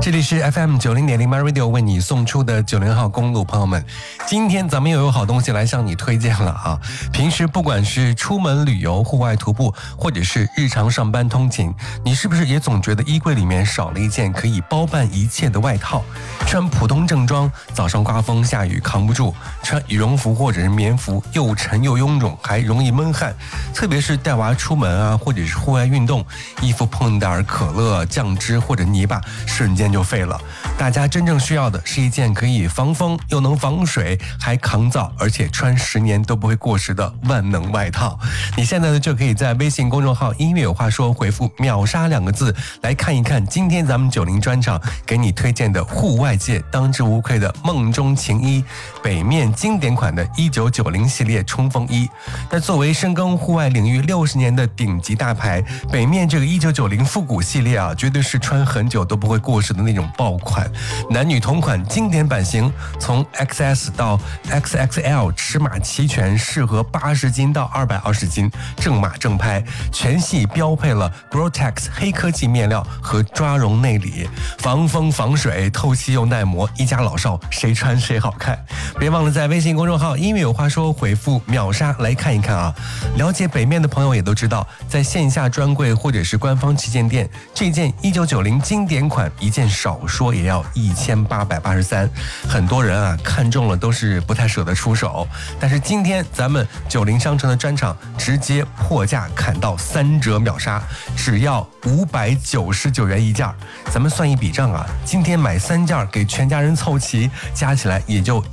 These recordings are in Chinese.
这里是 FM90.0 MyRadio 为你送出的90号公路，朋友们，今天咱们又有好东西来向你推荐了啊！平时不管是出门旅游、户外徒步，或者是日常上班通勤，你是不是也总觉得衣柜里面少了一件可以包办一切的外套？穿普通正装，早上刮风下雨扛不住；穿羽绒服或者是棉服，又沉又臃肿，还容易闷汗。特别是带娃出门啊，或者是户外运动，衣服碰点可乐、酱汁或者泥巴，瞬间就废了。大家真正需要的是一件可以防风又能防水还抗造，而且穿10年都不会过时的万能外套。你现在呢就可以在微信公众号音乐有话说回复秒杀2个字来看一看今天咱们90专场给你推荐的户外界当之无愧的梦中情衣，北面经典款的1990系列冲锋衣。那作为深耕户外领域60年的顶级大牌，北面这个1990复古系列啊，绝对是穿很久都不会过时的那种爆款，男女同款经典版型，从 XS 到 XXL 尺码齐全，适合80斤到220斤，正码正拍，全系标配了 Gore-Tex 黑科技面料和抓绒内里，防风防水，透气又耐磨，一家老少谁穿谁好看。别忘了在微信公众号音乐有话说回复秒杀来看一看啊！了解北面的朋友也都知道，在线下专柜或者是官方旗舰店，这件1990经典款一件少说也要1883，很多人啊看中了都是不太舍得出手，但是今天咱们90商城的专场直接破价砍到3折秒杀，只要599元一件。咱们算一笔账啊，今天买3件给全家人凑齐，加起来也就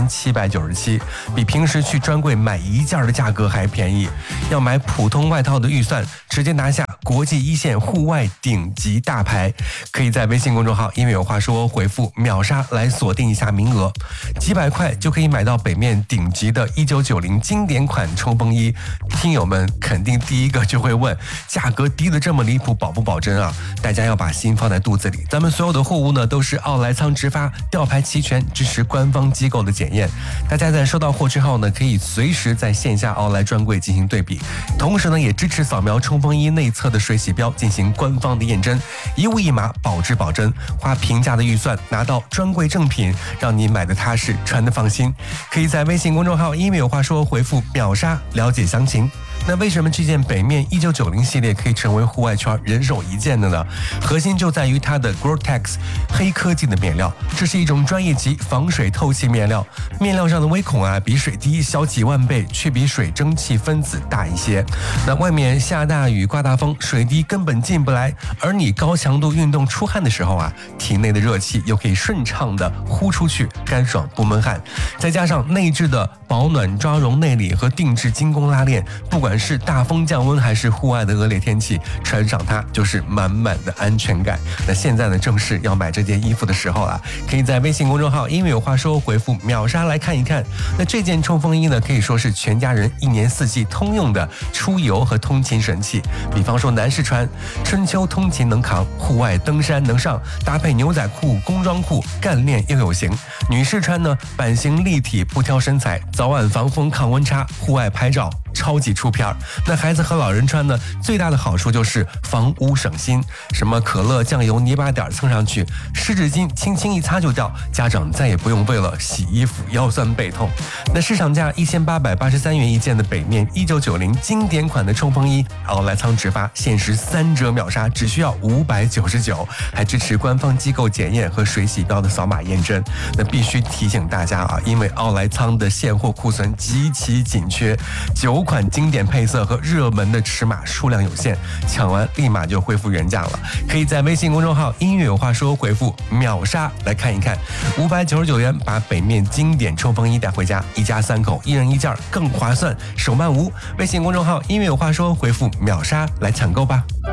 1797，比平时去专柜买1件的价格还便宜。要买普通外套的预算，直接拿下国际一线户外顶级大牌。可以在微信公众号音乐有话说回复秒杀来锁定一下名额，几百块就可以买到北面顶级的1990经典款冲锋衣。听友们肯定第一个就会问，价格低得这么离谱，保不保真啊？大家要把心放在肚子里，咱们所有的货物呢都是奥莱仓直发，吊牌齐全，支持官方机构的检验。大家在收到货之后呢，可以随时在线下奥莱专柜进行对比，同时呢也支持扫描冲锋衣内侧的水洗标进行官方的验证，一物一码，保质保真，花平价的预算拿到专柜正品，让你买的踏实，穿的放心。可以在微信公众号音乐有话说回复秒杀了解详情。那为什么这件北面1990系列可以成为户外圈人手一件的呢？核心就在于它的 Gore-Tex 黑科技的面料，这是一种专业级防水透气面料，面料上的微孔啊比水滴小几万倍，却比水蒸气分子大一些。那外面下大雨刮大风，水滴根本进不来，而你高强度运动出汗的时候啊，体内的热气又可以顺畅的呼出去，干爽不闷汗。再加上内置的保暖抓绒内里和定制精工拉链，不管是大风降温还是户外的恶劣天气，穿上它就是满满的安全感。那现在呢，正是要买这件衣服的时候了，可以在微信公众号音乐有话说回复秒杀来看一看。那这件冲锋衣呢，可以说是全家人1年4季通用的出游和通勤神器。比方说男士穿，春秋通勤能扛，户外登山能上，搭配牛仔裤、工装裤，干练又有型。女士穿呢，版型立体，不挑身材，早晚防风抗温差，户外拍照超级出片。那孩子和老人穿呢，最大的好处就是防污省心，什么可乐、酱油、泥巴点蹭上去，湿纸巾轻轻一擦就掉，家长再也不用为了洗衣服腰酸背痛。那市场价1883元一件的北面1990经典款的冲锋衣，奥莱仓直发，限时3折秒杀，只需要599，还支持官方机构检验和水洗标的扫码验证。那必须提醒大家啊，因为奥莱仓的现货库存极其紧缺，9款经典配色和热门的尺码数量有限，抢完立马就恢复原价了。可以在微信公众号音乐有话说回复秒杀来看一看，599元把北面经典冲锋衣带回家，一家3口1人1件更划算，手慢无。微信公众号音乐有话说回复秒杀来抢购吧。